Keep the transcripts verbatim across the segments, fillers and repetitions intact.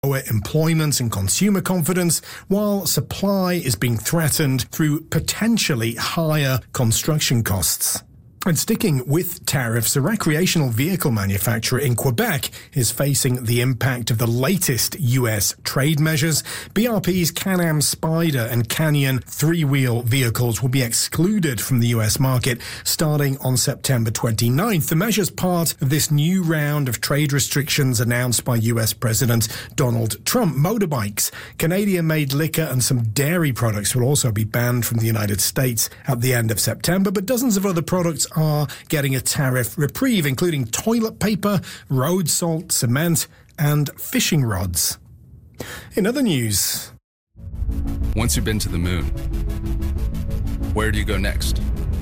lower employment and consumer confidence, while supply is being threatened through potentially higher construction costs. And sticking with tariffs, a recreational vehicle manufacturer in Quebec is facing the impact of the latest U S trade measures. B R P's Can-Am Spyder and Canyon three-wheel vehicles will be excluded from the U S market starting on September twenty-ninth. The measure's part of this new round of trade restrictions announced by U S President Donald Trump. Motorbikes, Canadian-made liquor and some dairy products will also be banned from the United States at the end of September, but dozens of other products are getting a tariff reprieve, including toilet paper, road salt, cement, and fishing rods. In other news, once you've been to the moon, where do you go next?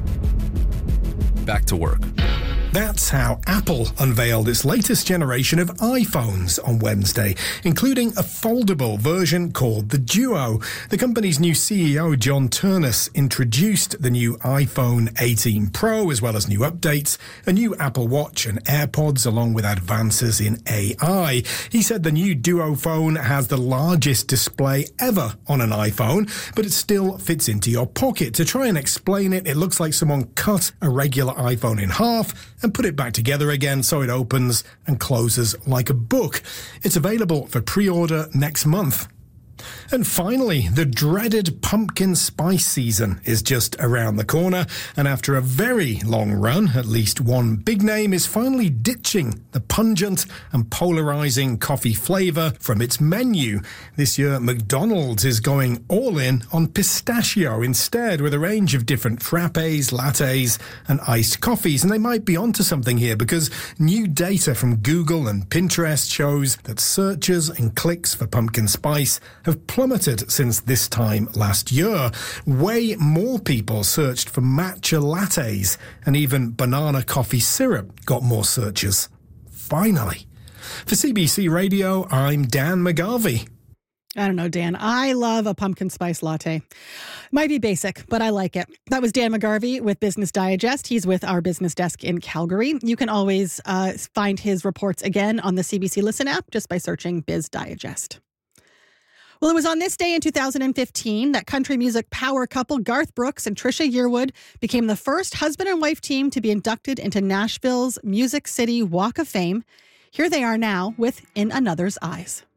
Back to work. That's how Apple unveiled its latest generation of iPhones on Wednesday, including a foldable version called the Duo. The company's new C E O, John Ternus, introduced the new iPhone eighteen Pro, as well as new updates, a new Apple Watch and AirPods, along with advances in A I. He said the new Duo phone has the largest display ever on an iPhone, but it still fits into your pocket. To try and explain it, it looks like someone cut a regular iPhone in half and put it back together again so it opens and closes like a book. It's available for pre-order next month. And finally, the dreaded pumpkin spice season is just around the corner, and after a very long run, at least one big name is finally ditching the pungent and polarizing coffee flavor from its menu. This year, McDonald's is going all in on pistachio instead, with a range of different frappes, lattes, and iced coffees. And they might be onto something here, because new data from Google and Pinterest shows that searches and clicks for pumpkin spice have plummeted since this time last year. Way more people searched for matcha lattes, and even banana coffee syrup got more searches. Finally. For C B C Radio, I'm Dan McGarvey. I don't know, Dan. I love a pumpkin spice latte. Might be basic, but I like it. That was Dan McGarvey with Business Digest. He's with our business desk in Calgary. You can always uh, find his reports again on the C B C Listen app just by searching Biz Digest. Well, it was on this day in two thousand fifteen that country music power couple Garth Brooks and Trisha Yearwood became the first husband and wife team to be inducted into Nashville's Music City Walk of Fame. Here they are now with In Another's Eyes.